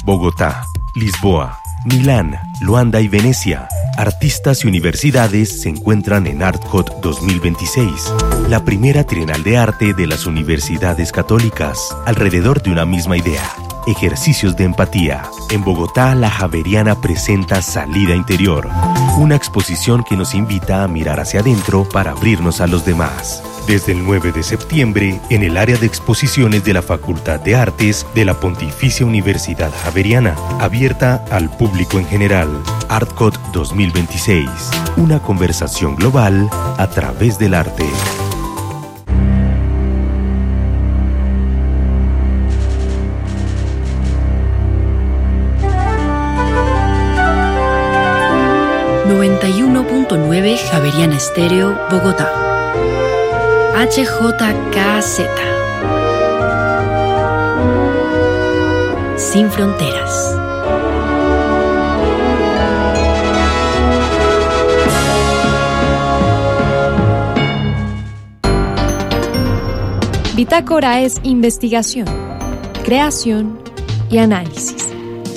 Bogotá, Lisboa, Milán, Luanda y Venecia. Artistas y universidades se encuentran en ArtCot 2026, la primera trienal de arte de las universidades católicas, alrededor de una misma idea: ejercicios de empatía. En Bogotá, la Javeriana presenta Salida Interior, una exposición que nos invita a mirar hacia adentro para abrirnos a los demás. Desde el 9 de septiembre, en el área de exposiciones de la Facultad de Artes de la Pontificia Universidad Javeriana, abierta al público en general. ArtCot 2026, una conversación global a través del arte. Javeriana Estéreo, Bogotá. HJKZ. Sin fronteras. Bitácora es investigación, creación y análisis.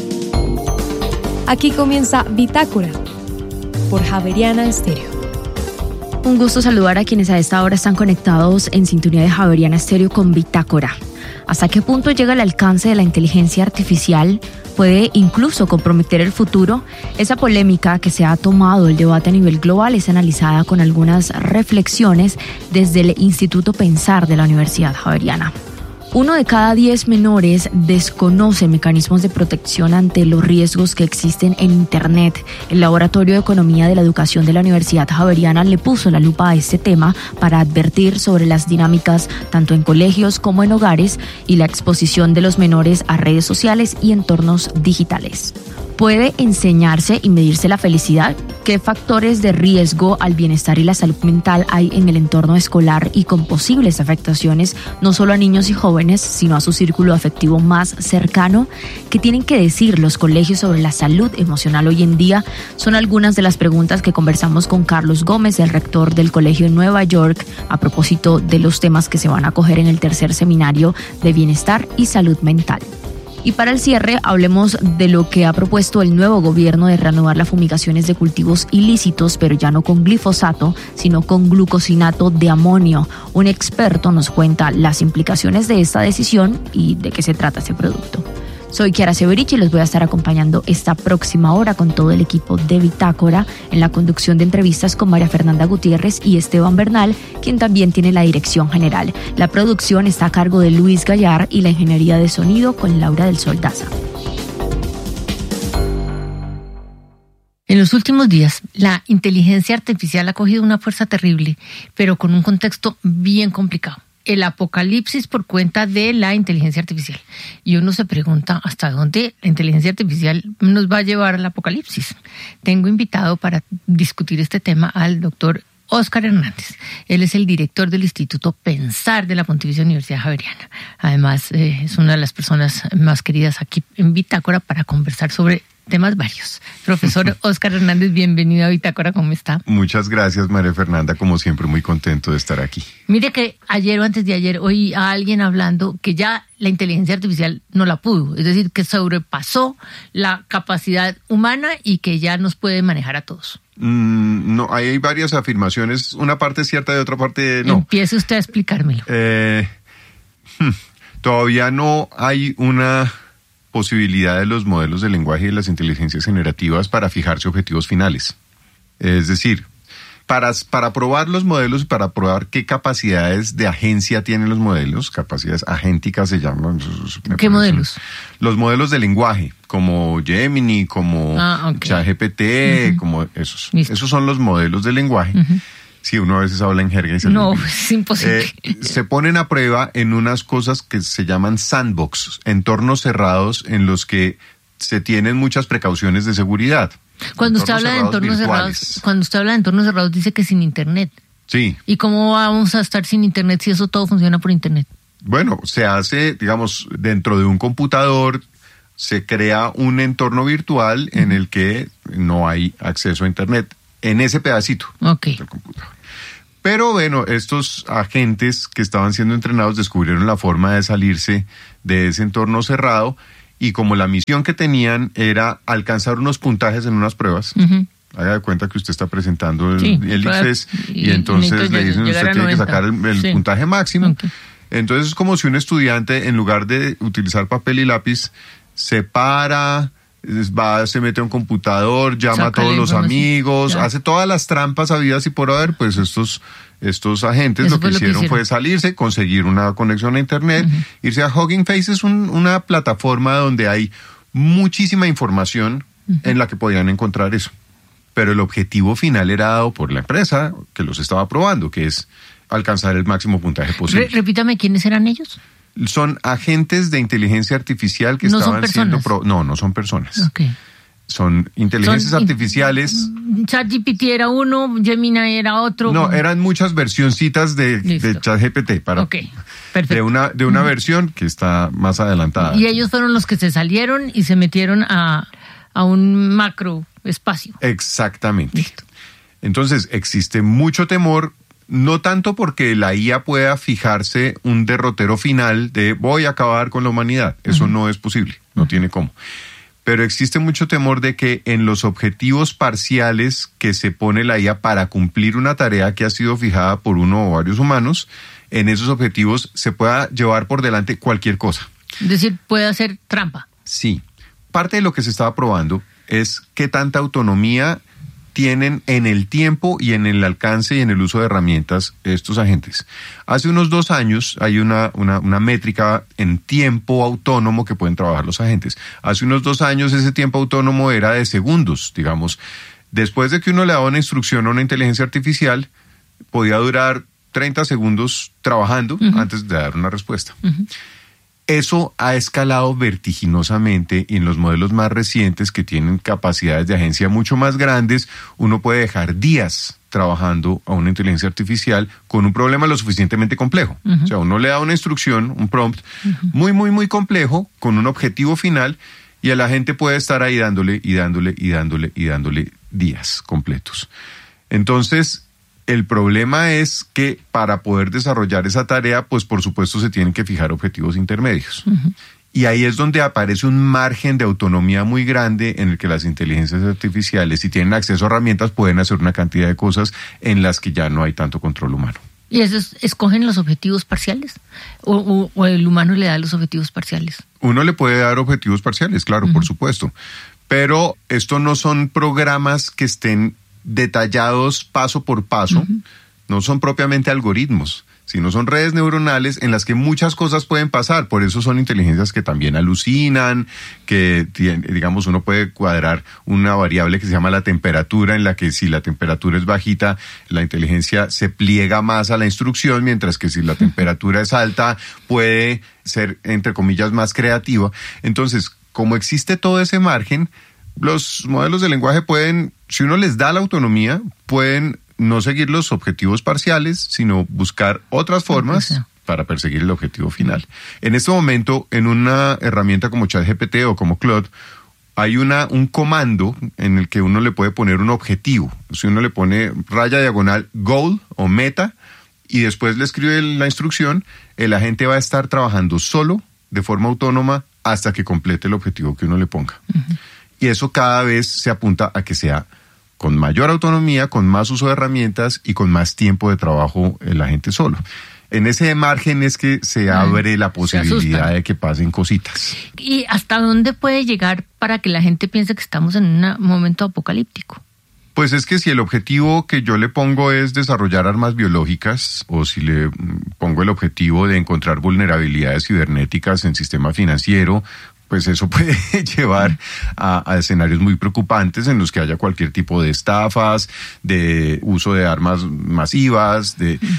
Aquí comienza Bitácora por Javeriana Estéreo. Un gusto saludar a quienes a esta hora están conectados en sintonía de Javeriana Estéreo con Bitácora. ¿Hasta qué punto llega el alcance de la inteligencia artificial? ¿Puede incluso comprometer el futuro? Esa polémica que se ha tomado el debate a nivel global es analizada con algunas reflexiones desde el Instituto Pensar de la Universidad Javeriana. 1 de cada 10 menores desconoce mecanismos de protección ante los riesgos que existen en Internet. El Laboratorio de Economía de la Educación de la Universidad Javeriana le puso la lupa a este tema para advertir sobre las dinámicas tanto en colegios como en hogares y la exposición de los menores a redes sociales y entornos digitales. ¿Puede enseñarse y medirse la felicidad? ¿Qué factores de riesgo al bienestar y la salud mental hay en el entorno escolar y con posibles afectaciones no solo a niños y jóvenes, sino a su círculo afectivo más cercano? ¿Qué tienen que decir los colegios sobre la salud emocional hoy en día? Son algunas de las preguntas que conversamos con Carlos Gómez, el rector del Colegio de Nueva York, a propósito de los temas que se van a acoger en el tercer seminario de bienestar y salud mental. Y para el cierre, hablemos de lo que ha propuesto el nuevo gobierno de reanudar las fumigaciones de cultivos ilícitos, pero ya no con glifosato, sino con glucosinato de amonio. Un experto nos cuenta las implicaciones de esta decisión y de qué se trata este producto. Soy Kiara Severich y los voy a estar acompañando esta próxima hora con todo el equipo de Bitácora en la conducción de entrevistas con María Fernanda Gutiérrez y Esteban Bernal, quien también tiene la dirección general. La producción está a cargo de Luis Gallar y la ingeniería de sonido con Laura del Sol Daza. En los últimos días, la inteligencia artificial ha cogido una fuerza terrible, pero con un contexto bien complicado. El apocalipsis por cuenta de la inteligencia artificial. Y uno se pregunta hasta dónde la inteligencia artificial nos va a llevar al apocalipsis. Tengo invitado para discutir este tema al doctor Óscar Hernández. Él es el director del Instituto Pensar de la Pontificia Universidad Javeriana. Además, es una de las personas más queridas aquí en Bitácora para conversar sobre temas varios. Profesor Óscar Hernández, bienvenido a Bitácora, ¿cómo está? Muchas gracias, María Fernanda, como siempre muy contento de estar aquí. Mire que ayer o antes de ayer oí a alguien hablando que ya la inteligencia artificial no la pudo, es decir, que sobrepasó la capacidad humana y que ya nos puede manejar a todos. No, hay varias afirmaciones, una parte es cierta y otra parte no. Empiece usted a explicármelo. Todavía no hay una posibilidad de los modelos de lenguaje y de las inteligencias generativas para fijarse objetivos finales. Es decir, para probar los modelos y para probar qué capacidades de agencia tienen los modelos, capacidades agénticas se llaman. ¿Qué modelos? Los modelos de lenguaje, como Gemini, como ChatGPT, como esos. Listo. Esos son los modelos de lenguaje. Sí, uno a veces habla en jerga y se no, es imposible. Se ponen a prueba en unas cosas que se llaman sandbox, entornos cerrados en los que se tienen muchas precauciones de seguridad. Cuando usted habla de entornos cerrados, cuando usted habla de entornos cerrados dice que sin internet. Sí. ¿Y cómo vamos a estar sin internet si eso todo funciona por internet? Bueno, se hace, digamos, dentro de un computador, se crea un entorno virtual en el que no hay acceso a internet en ese pedacito del computador. Pero bueno, estos agentes que estaban siendo entrenados descubrieron la forma de salirse de ese entorno cerrado y como la misión que tenían era alcanzar unos puntajes en unas pruebas, haga de cuenta que usted está presentando el ICFES y entonces le dicen usted tiene que sacar el puntaje máximo. Okay. Entonces es como si un estudiante, en lugar de utilizar papel y lápiz, se para, se mete a un computador, llama a todos los amigos, hace todas las trampas habidas y por haber, pues estos agentes lo que hicieron fue salirse, conseguir una conexión a internet, irse a Hugging Face. Es una plataforma donde hay muchísima información en la que podían encontrar eso. Pero el objetivo final era dado por la empresa que los estaba probando, que es alcanzar el máximo puntaje posible. Repítame, ¿quiénes eran ellos? Son agentes de inteligencia artificial que estaban siendo... No son personas. Okay. Son inteligencias artificiales. ChatGPT era uno, Gemini era otro. No, eran muchas versioncitas de ChatGPT. Perfecto. De una versión que está más adelantada. Y ellos fueron los que se salieron y se metieron a un macro espacio. Exactamente. Listo. Entonces, existe mucho temor, no tanto porque la IA pueda fijarse un derrotero final de voy a acabar con la humanidad. Eso no es posible, no tiene cómo. Pero existe mucho temor de que en los objetivos parciales que se pone la IA para cumplir una tarea que ha sido fijada por uno o varios humanos, en esos objetivos se pueda llevar por delante cualquier cosa. Es decir, puede hacer trampa. Sí. Parte de lo que se estaba probando es qué tanta autonomía tienen en el tiempo y en el alcance y en el uso de herramientas estos agentes. Hace unos 2 años hay una métrica en tiempo autónomo que pueden trabajar los agentes. Hace unos 2 años ese tiempo autónomo era de segundos, digamos. Después de que uno le daba una instrucción a una inteligencia artificial, podía durar 30 segundos trabajando antes de dar una respuesta. Eso ha escalado vertiginosamente y en los modelos más recientes que tienen capacidades de agencia mucho más grandes, uno puede dejar días trabajando a una inteligencia artificial con un problema lo suficientemente complejo. O sea, uno le da una instrucción, un prompt muy, muy, muy complejo con un objetivo final y el agente puede estar ahí dándole días completos. Entonces, el problema es que para poder desarrollar esa tarea, pues por supuesto se tienen que fijar objetivos intermedios. Y ahí es donde aparece un margen de autonomía muy grande en el que las inteligencias artificiales, si tienen acceso a herramientas, pueden hacer una cantidad de cosas en las que ya no hay tanto control humano. ¿Y esos escogen los objetivos parciales? ¿O el humano le da los objetivos parciales? Uno le puede dar objetivos parciales, claro, por supuesto. Pero esto no son programas que estén detallados paso por paso, no son propiamente algoritmos, sino son redes neuronales en las que muchas cosas pueden pasar. Por eso son inteligencias que también alucinan, que, digamos, uno puede cuadrar una variable que se llama la temperatura, en la que si la temperatura es bajita, la inteligencia se pliega más a la instrucción, mientras que si la temperatura es alta, puede ser, entre comillas, más creativa. Entonces, como existe todo ese margen, los modelos de lenguaje pueden, si uno les da la autonomía, pueden no seguir los objetivos parciales, sino buscar otras formas para perseguir el objetivo final. En este momento, en una herramienta como ChatGPT o como Claude, hay un comando en el que uno le puede poner un objetivo. Si uno le pone raya diagonal goal o meta y después le escribe la instrucción, el agente va a estar trabajando solo, de forma autónoma, hasta que complete el objetivo que uno le ponga. Y eso cada vez se apunta a que sea con mayor autonomía, con más uso de herramientas y con más tiempo de trabajo el agente solo. En ese margen es que se abre la posibilidad de que pasen cositas. ¿Y hasta dónde puede llegar para que la gente piense que estamos en un momento apocalíptico? Pues es que si el objetivo que yo le pongo es desarrollar armas biológicas, o si le pongo el objetivo de encontrar vulnerabilidades cibernéticas en sistema financiero, pues eso puede llevar a escenarios muy preocupantes en los que haya cualquier tipo de estafas, de uso de armas masivas.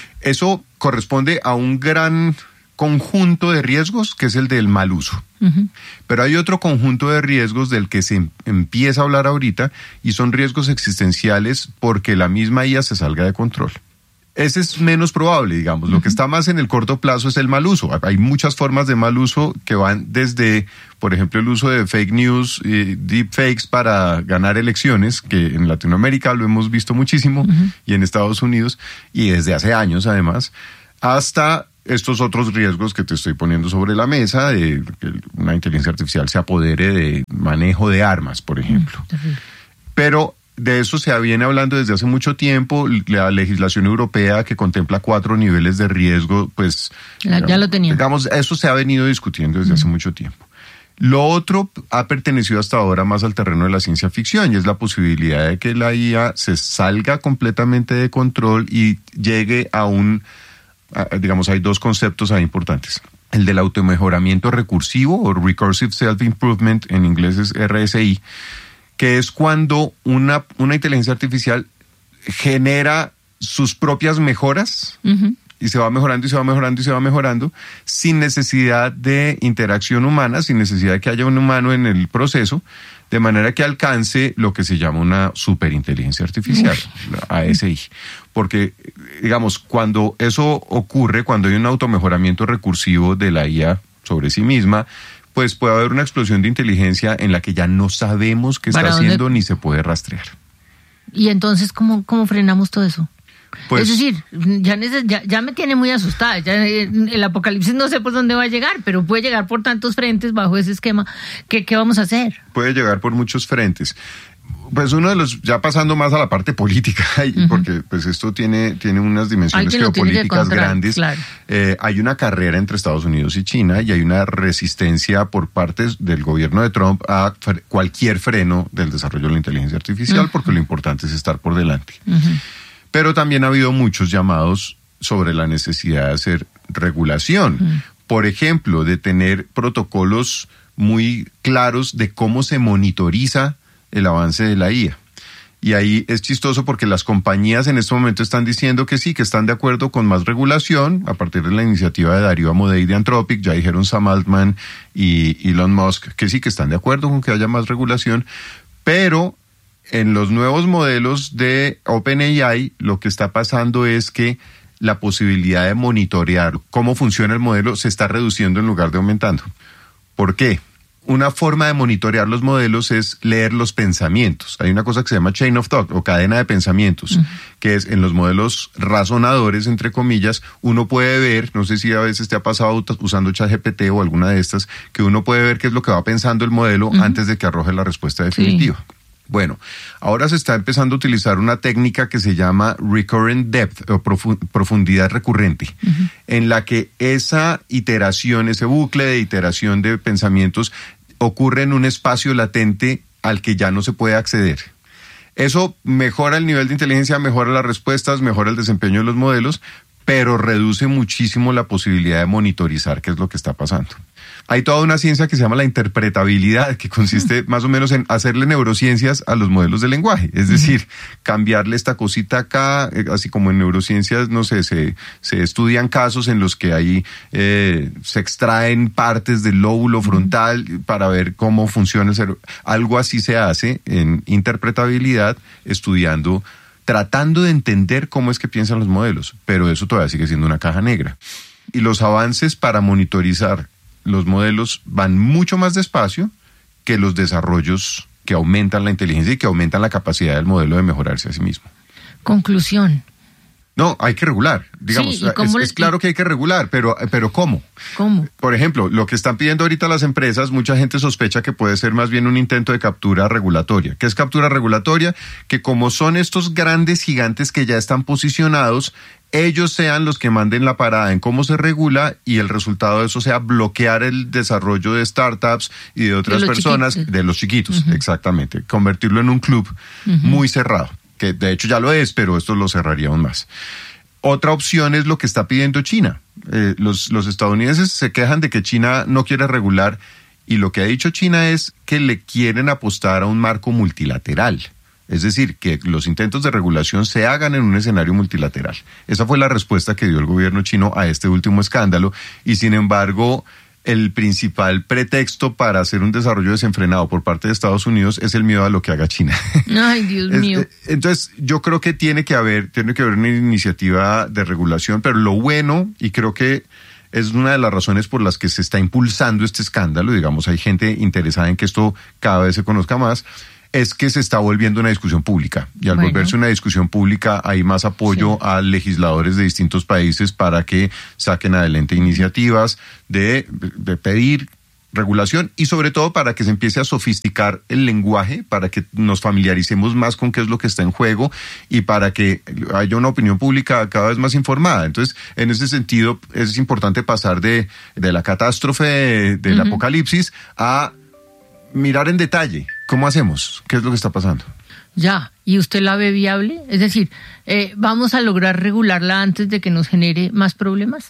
Eso corresponde a un gran conjunto de riesgos que es el del mal uso. Pero hay otro conjunto de riesgos del que se empieza a hablar ahorita y son riesgos existenciales porque la misma IA se salga de control. Ese es menos probable, digamos. Lo que está más en el corto plazo es el mal uso. Hay muchas formas de mal uso que van desde, por ejemplo, el uso de fake news, deepfakes para ganar elecciones, que en Latinoamérica lo hemos visto muchísimo, y en Estados Unidos, y desde hace años además, hasta estos otros riesgos que te estoy poniendo sobre la mesa, de que una inteligencia artificial se apodere de manejo de armas, por ejemplo. Pero de eso se viene hablando desde hace mucho tiempo. La legislación europea, que contempla 4 niveles de riesgo, pues ya lo tenía. Digamos, eso se ha venido discutiendo desde hace mucho tiempo. Lo otro ha pertenecido hasta ahora más al terreno de la ciencia ficción, y es la posibilidad de que la IA se salga completamente de control y llegue a digamos, hay 2 conceptos ahí importantes. El del automejoramiento recursivo, o Recursive Self-Improvement, en inglés es RSI, que es cuando una inteligencia artificial genera sus propias mejoras, y se va mejorando y se va mejorando y se va mejorando, sin necesidad de interacción humana, sin necesidad de que haya un humano en el proceso, de manera que alcance lo que se llama una superinteligencia artificial, la ASI. Porque, digamos, cuando eso ocurre, cuando hay un automejoramiento recursivo de la IA sobre sí misma, pues puede haber una explosión de inteligencia en la que ya no sabemos qué está haciendo ni se puede rastrear. ¿Y entonces cómo frenamos todo eso? Pues, es decir, ya me tiene muy asustada. Ya el apocalipsis no sé por dónde va a llegar, pero puede llegar por tantos frentes bajo ese esquema. ¿Qué vamos a hacer? Puede llegar por muchos frentes. Pues uno de los, ya pasando más a la parte política, porque pues esto tiene unas dimensiones geopolíticas grandes. Claro. Hay una carrera entre Estados Unidos y China, y hay una resistencia por parte del gobierno de Trump a cualquier freno del desarrollo de la inteligencia artificial, porque lo importante es estar por delante. Pero también ha habido muchos llamados sobre la necesidad de hacer regulación. Por ejemplo, de tener protocolos muy claros de cómo se monitoriza el avance de la IA. Y ahí es chistoso porque las compañías en este momento están diciendo que sí, que están de acuerdo con más regulación, a partir de la iniciativa de Darío Amodei de Anthropic. Ya dijeron Sam Altman y Elon Musk que sí, que están de acuerdo con que haya más regulación, pero en los nuevos modelos de OpenAI lo que está pasando es que la posibilidad de monitorear cómo funciona el modelo se está reduciendo en lugar de aumentando. ¿Por qué? Una forma de monitorear los modelos es leer los pensamientos. Hay una cosa que se llama chain of thought, o cadena de pensamientos, que es en los modelos razonadores, entre comillas, uno puede ver, no sé si a veces te ha pasado usando ChatGPT o alguna de estas, que uno puede ver qué es lo que va pensando el modelo antes de que arroje la respuesta definitiva. Sí. Bueno, ahora se está empezando a utilizar una técnica que se llama recurrent depth, o profundidad recurrente, en la que esa iteración, ese bucle de iteración de pensamientos ocurre en un espacio latente al que ya no se puede acceder. Eso mejora el nivel de inteligencia, mejora las respuestas, mejora el desempeño de los modelos, pero reduce muchísimo la posibilidad de monitorizar qué es lo que está pasando. Hay toda una ciencia que se llama la interpretabilidad, que consiste más o menos en hacerle neurociencias a los modelos de lenguaje. Es decir, cambiarle esta cosita acá, así como en neurociencias, no sé, se estudian casos en los que ahí se extraen partes del lóbulo frontal para ver cómo funciona el cerebro. Algo así se hace en interpretabilidad, tratando de entender cómo es que piensan los modelos, pero eso todavía sigue siendo una caja negra. Y los avances para monitorizar los modelos van mucho más despacio que los desarrollos que aumentan la inteligencia y que aumentan la capacidad del modelo de mejorarse a sí mismo. Conclusión. No, hay que regular, digamos, sí, es claro que hay que regular, pero ¿cómo? ¿Cómo? Por ejemplo, lo que están pidiendo ahorita las empresas, mucha gente sospecha que puede ser más bien un intento de captura regulatoria. ¿Qué es captura regulatoria? Que como son estos grandes gigantes que ya están posicionados, ellos sean los que manden la parada en cómo se regula, y el resultado de eso sea bloquear el desarrollo de startups y de otras personas, de los chiquitos, exactamente, convertirlo en un club muy cerrado, que de hecho ya lo es, pero esto lo cerraría aún más. Otra opción es lo que está pidiendo China. Los estadounidenses se quejan de que China no quiere regular, y lo que ha dicho China es que le quieren apostar a un marco multilateral. Es decir, que los intentos de regulación se hagan en un escenario multilateral. Esa fue la respuesta que dio el gobierno chino a este último escándalo, y sin embargo, el principal pretexto para hacer un desarrollo desenfrenado por parte de Estados Unidos es el miedo a lo que haga China. Ay, Dios mío. Entonces, yo creo que tiene que haber una iniciativa de regulación, pero lo bueno, y creo que es una de las razones por las que se está impulsando este escándalo, digamos, hay gente interesada en que esto cada vez se conozca más, es que se está volviendo una discusión pública. Y al volverse una discusión pública hay más apoyo a legisladores de distintos países para que saquen adelante iniciativas de pedir regulación y sobre todo para que se empiece a sofisticar el lenguaje, para que nos familiaricemos más con qué es lo que está en juego y para que haya una opinión pública cada vez más informada. Entonces, en ese sentido, es importante pasar de la catástrofe, del apocalipsis, a mirar en detalle cómo hacemos, qué es lo que está pasando. Ya, ¿y usted la ve viable? Es decir, ¿vamos a lograr regularla antes de que nos genere más problemas?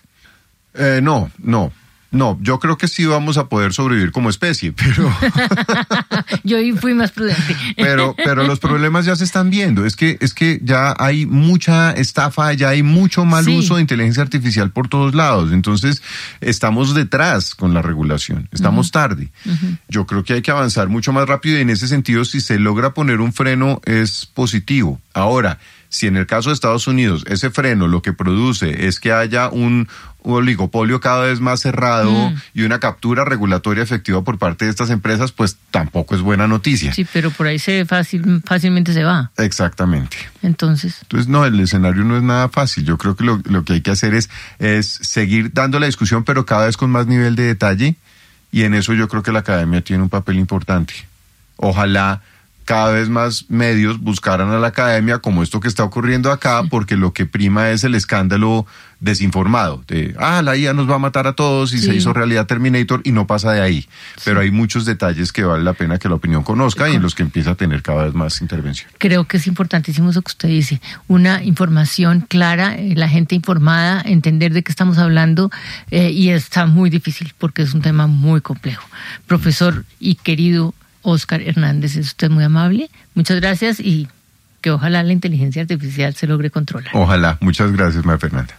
No, yo creo que sí vamos a poder sobrevivir como especie, pero... Yo fui más prudente. Pero los problemas ya se están viendo. Es que ya hay mucha estafa, ya hay mucho mal uso de inteligencia artificial por todos lados. Entonces, estamos detrás con la regulación. Estamos tarde. Yo creo que hay que avanzar mucho más rápido y en ese sentido, si se logra poner un freno, es positivo. Ahora, si en el caso de Estados Unidos ese freno lo que produce es que haya un oligopolio cada vez más cerrado y una captura regulatoria efectiva por parte de estas empresas, pues tampoco es buena noticia. Sí, pero por ahí fácilmente se va. Exactamente. Entonces no, el escenario no es nada fácil. Yo creo que lo que hay que hacer es seguir dando la discusión, pero cada vez con más nivel de detalle, y en eso yo creo que la academia tiene un papel importante. Ojalá cada vez más medios buscaran a la academia como esto que está ocurriendo acá, porque lo que prima es el escándalo desinformado, de la IA nos va a matar a todos y se hizo realidad Terminator y no pasa de ahí. Pero hay muchos detalles que vale la pena que la opinión conozca y en los que empieza a tener cada vez más intervención. Creo que es importantísimo eso que usted dice, una información clara, la gente informada, entender de qué estamos hablando y está muy difícil porque es un tema muy complejo. Profesor y querido Óscar Hernández, es usted muy amable. Muchas gracias y que ojalá la inteligencia artificial se logre controlar. Ojalá. Muchas gracias, María Fernanda.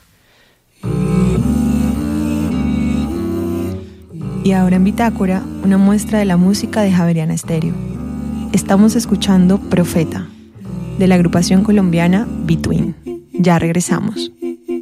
Y ahora en Bitácora, una muestra de la música de Javeriana Estéreo. Estamos escuchando Profeta, de la agrupación colombiana Between. Ya regresamos.